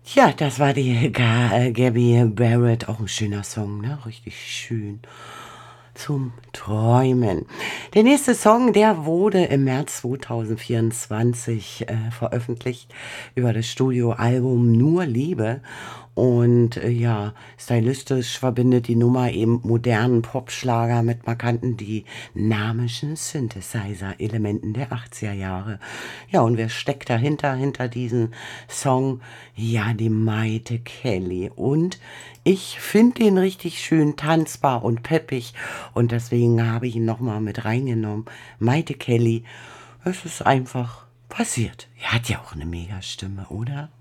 Ja, das war die Gabby Barrett, auch ein schöner Song, ne? Richtig schön zum Träumen. Der nächste Song, der wurde im März 2024 veröffentlicht über das Studioalbum Nur Liebe. Und ja, stylistisch verbindet die Nummer eben modernen Popschlager mit markanten dynamischen Synthesizer-Elementen der 80er Jahre. Ja, und wer steckt dahinter, hinter diesem Song? Ja, die Maite Kelly. Und ich finde ihn richtig schön tanzbar und peppig. Und deswegen habe ich ihn nochmal mit reingenommen. Maite Kelly, es ist einfach passiert. Er hat ja auch eine Megastimme, oder?